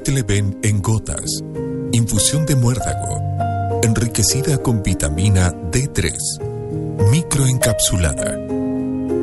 Cetleven en gotas. Infusión de muérdago. Enriquecida con vitamina D3. Microencapsulada.